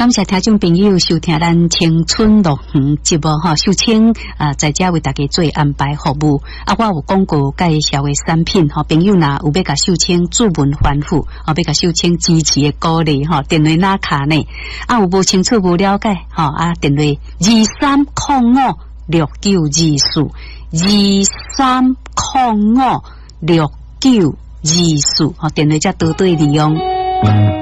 感谢听众朋友收听咱青春乐园节目哈，秀清在家为大家做安排服务啊，我有广告介绍的产品哈，朋友若有要甲秀清注文反复啊，要甲秀清支持的鼓励哈，电话哪卡呢？啊，有无清楚无了解哈啊，电话2305692423056924，电话才多对利用。